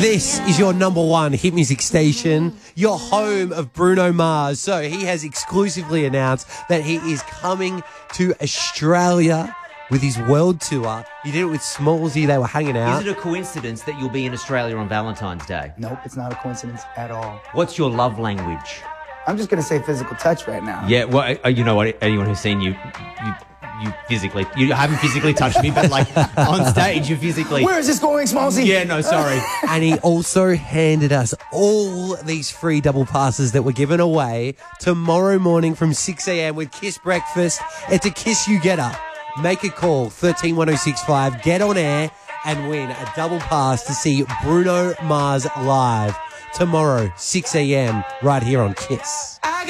This is your number one hit music station, your home of Bruno Mars. So he has exclusively announced that he is coming to Australia with his world tour. He did it with Smallsy. They were hanging out. Is it a coincidence that you'll be in Australia on Valentine's Day? Nope, it's not a coincidence at all. What's your love language? I'm just going to say physical touch right now. Yeah, well, you know what? Anyone who's seen you physically, you haven't physically touched me, but like on stage, you physically. Where is this going, Smallsy? Yeah, no, sorry. And he also handed us all these free double passes that were given away tomorrow morning from 6 a.m. with Kiss Breakfast. It's a Kiss You Getter. Make a call, 131065, get on air and win a double pass to see Bruno Mars live tomorrow, 6 a.m. right here on Kiss.